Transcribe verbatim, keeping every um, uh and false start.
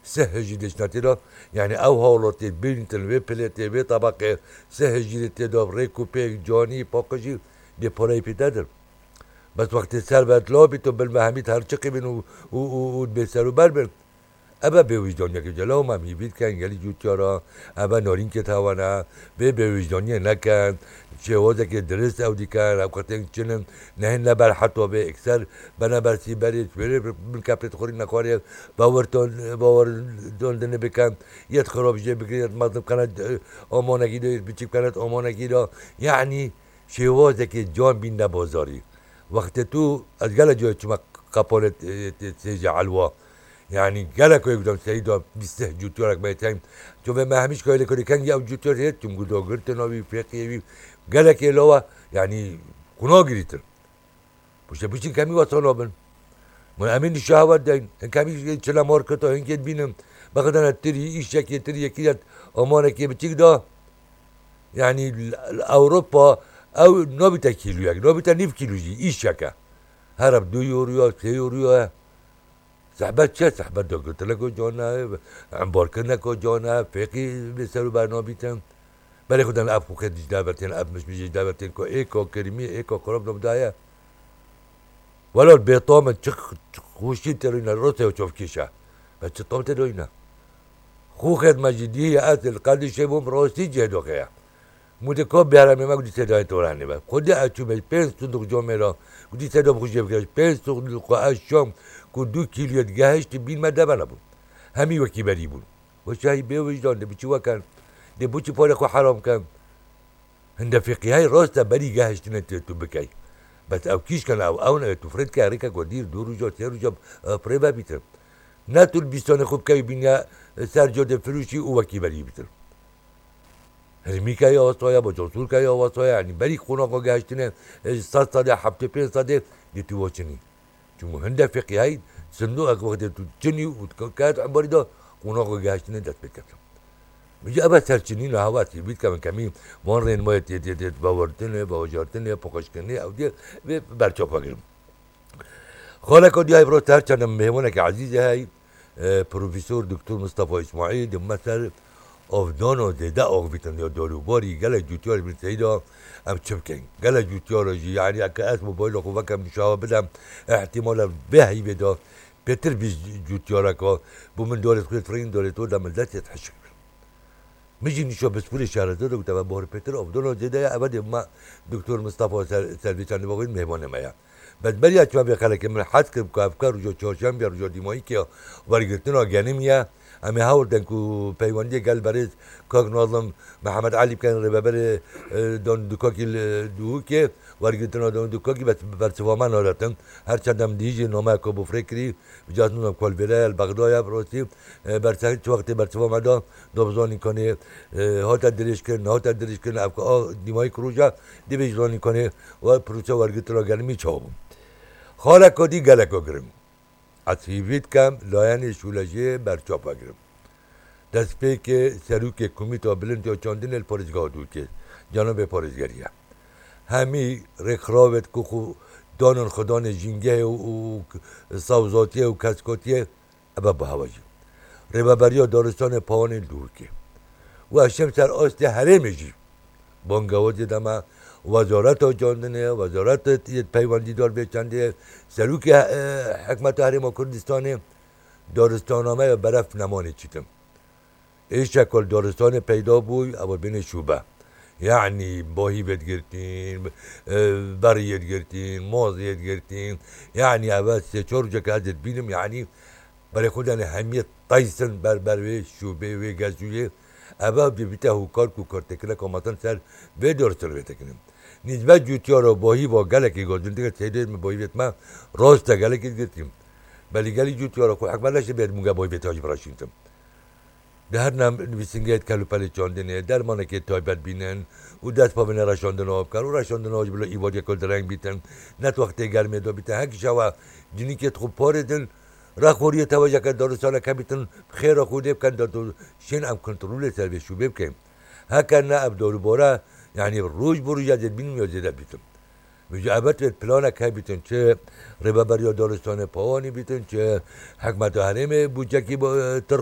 سهجیدش نتیرا یعنی او حالتی بینتن و پلیتی و طبقه سهجیدتی دا ریکو پیک جانی پاکجی دی پرای پیدادر بس وقتی سر بات لابی تو بالمهمیت هر چقی بین و و و به سر و بر بر ابا به وجدان یک جلو ما میبید که انگلی جوتیارا ابا نارین که توانا به به وجدانی نکن چه وضع که درست او دیکن او کتن چنن نه نبر حتی به اکثر بنا برسی بری بری من کپرت خوری نخوری باور تون باور دون دنه بکن یت خراب جه بگیرد مطلب کند آمانگی دارید بچیب کند آمانگی را یعنی چه وضع که جان بین نبازاری وقت تو از گل جای چما قپالت سیج علوا يعني قالك يقدم سيدا بيسته جوتيورك بيتين شوف ما همش كاي لك كان يا جوتيور هيت تم قدو قلت نبي فيقي قالك يا لوا يعني كنا قريتر مش بيش كامي وصلنا بن من امين الشهوات دين كامي تشلا ماركتو هنك بينم بقدر تري ايش يك تري يكيد امانك بتيك ده يعني اوروبا او نبي تكيلو يعني نبي تنيف كيلو جي ايش يكا هرب دو يوريو سي يوريو صحبت چه صحبت دو قلت لكو جانا عمبار كنكو جانا فيقي بسرو برنابيتن بله خودن اب خو خدش دابرتين اب مش بيجي دابرتين كو ايكو كريمي ايكو قرب نبدايا ولا البيطام تشخ خوشي تروينا روسيا وشوف كيشا بس طوم تروينا خو خد مجديه اصل قد شبهم روسي جهدو خيا متكوب بيارم ما قد تداي توراني با خد اشو بس بين صندوق جوميرا قد تداي بخوش بكاش بين صندوق اشام کو دو کیلویت گهشت بین ما دبنا بود همی وکی بری بود و شاهی به وجدان ده بچی وکن ده بچی پاره خو حرام کن هنده فقی های راست بری گهشت نت تو بکی بس او کیش کن او او نه تو فرد که ریکا گودیر دو روزا سه روزا پربا بیتر نه تو بیستان خوب کی بینیا سر جاده فروشی او وکی بری بیتر هرمی که آسایا با جاسور که آسایا یعنی بری خونه کو گهشت نه صد ساده هفته پنج ساده دی تو وچنی چون هنده فقی های صندوق اگه وقتی تو چنی و کات عباری دا اونا کو گهشتنه دست بکردم میگه ابا سرچنی نه هوا تی بیت کم کمی وان رین ما تی تی تی باورتنه باوجارتنه پاکشکنه او دی برچاپ بگیرم خاله کدی های برو تر چندم مهمونه که عزیزه های پروفیسور دکتر مصطفی اسماعیل مثل افدان و دیده آقویتن یا داروباری گله جوتیار بین سیدا ام چبکن گله جوتیار جی یعنی اگه از موبایل خوبه کم نشابه بدم احتمالا بهی بدا بهتر بیش جوتیاره که بو من دارت خود فرین دارت و دم الدست يتحشك میجی نشو بسپوری شهرزاد رو گفتم بار پتر افدان و دیده ابد ما دکتر مصطفی سلوی چند باقی مهمان مایا بس بری اچما بخاله که من حد کردم که افکار رجوع چهارشنبه یا رجوع دیمایی که وارگرتن آگانی میه امی هاوردن کو پیوندی گل برز کاک ناظم محمد علی کن ربابر دون دکاکی دو که وارگرتن دون دکاکی بس برسوامن نارتن هر چندم دیجی نامه کو بفرکری بجاز نونم کل بره البغدایا بروسی برسه چه وقتی برسوامن دا دوبزانی کنه هات درش کن هات درش کن افکار دیمایی کروجا دی بجرانی کنه و پروسه وارگرتن آگانی میچابم خاله کدی گله کو گرم اتیویت کم لاین شولجه برچاپ اگرم دست پی که سروک کمیتا بلند یا چاندین الپارزگاه دو که جانب پارزگریه همی رخراوت که خو دانن خدان جنگه و سوزاتیه و کسکاتیه ابا بهواجی ربابریا دارستان پاوان دو که و اشم سر آست حرمه جی بانگوازی دمه وزارت جاندنه وزارت پیوندی دار به چنده سلوک حکمت حرم کردستان دارستانامه برف نمانه چیتم این شکل دارستان پیدا بوی اول بین شوبه یعنی باهی بد گرتین بریت گرتین مازیت گرتین یعنی اول سه چهار جا که ازت بینم یعنی برای خودن همیت تایسن بر بروی شوبه و گزویه اول بیبیته هوکار کو کرتکنه کامتن سر و دارستان بیتکنم نسبت جوتیارا باهی با گلکی گازون دیگه سیده باهی بیت ما راست گلکی گرتیم بلی گلی جوتیارا خو حکم لشه بیاد مونگه باهی بیت هاج براشینتم به هر نم نویسنگیت کلو پلی چاندنه درمانه که تایبت بینن و دست پا بینه رشاندن آب کن و رشاندن آج بلا ایواد یکل درنگ بیتن نت وقت گرمه دا بیتن هکی شوا جنی که خوب پاردن رخوری توجه که دارستانه که بیتن خیر خوده بکن دادو شین ام کنترول سر به شوبه بکن هکر نه اب دارو باره یعنی روز بروز از بینم یا زیده بیتم مجابت پلان که بیتن چه ربابریا دارستان پاوانی بیتن چه حکمت حرم بودجه کی با